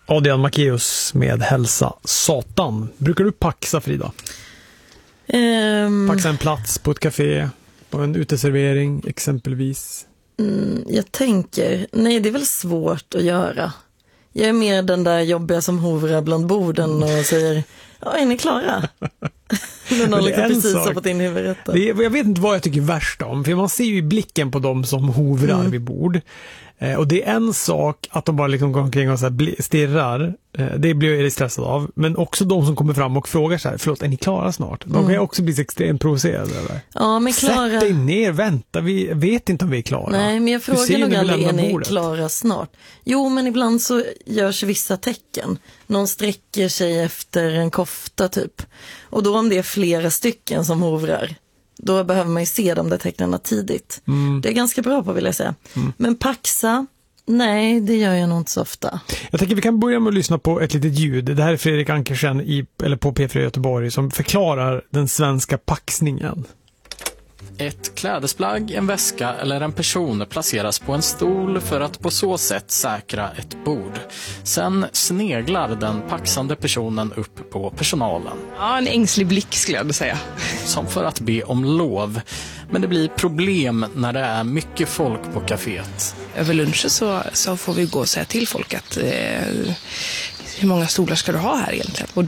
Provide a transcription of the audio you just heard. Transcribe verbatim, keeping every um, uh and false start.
Adrian Macéus med Hälsa Satan. Brukar du paxa, Frida? Um, paxa en plats på ett café, på en uteservering exempelvis? Mm, jag tänker, nej det är väl svårt att göra. Jag är mer den där jobbiga som hovrar bland borden och säger, ja, är ni klara? Men någon liksom precis har fått in i huvudet. Det är, jag vet inte vad jag tycker värst om, för man ser ju i blicken på dem som hovrar mm. vid bord. Eh, och det är en sak att de bara liksom går omkring och så här bli, stirrar. Eh, det blir jag stressad av. Men också de som kommer fram och frågar så här, förlåt, är ni klara snart? De mm. kan ju också bli extremt provocerade. Eller? Ja, men klara... Sätt dig ner, vänta, vi vet inte om vi är klara. Nej, men jag frågar nog aldrig, är ni klara snart? Jo, men ibland så görs vissa tecken. Någon sträcker sig efter en kofta typ. Och då om det är flera stycken som hovrar, då behöver man ju se de där tecknarna tidigt. Mm. Det är ganska bra på, vill jag säga. Mm. Men paxa, nej, det gör jag nog inte så ofta. Jag tänker vi kan börja med att lyssna på ett litet ljud. Det här är Fredrik Ankersen i, eller på P fyra Göteborg som förklarar den svenska paxningen. Ett klädesplagg, en väska eller en person placeras på en stol för att på så sätt säkra ett bord. Sen sneglar den paxande personen upp på personalen. Ja, en ängslig blick skulle jag säga. Som för att be om lov. Men det blir problem när det är mycket folk på kaféet. Över lunchen så, så får vi gå och säga till folk att eh, hur många stolar ska du ha här egentligen? Och